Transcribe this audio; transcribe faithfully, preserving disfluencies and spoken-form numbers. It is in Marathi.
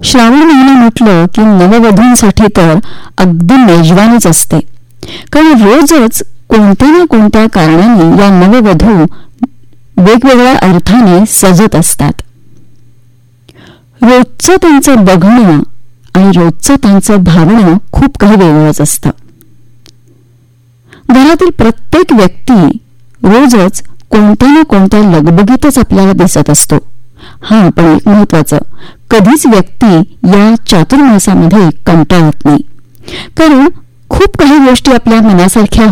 श्रावण महिना म्हटलं की नववधूंसाठी तर अगदी मेजवानीच असते. कारण रोजच कोणत्या ना कोणत्या कारणाने या नववधू वेगवेगळ्या अर्थाने सजत असतात. रोजचं त्यांचं बघणं आणि रोजचं त्यांचं भावणं खूप काही वेगळंच असतं. घरातील प्रत्येक व्यक्ती रोजच कोणत्या ना कोणत्या लगबगीतच आपल्याला दिसत असतो. हा पण एक महत्वाचं, कधीच व्यक्ती या चातुर्मासामध्ये कंटाळत नाही. कारण खूप काही गोष्टी आपल्या मनासारख्या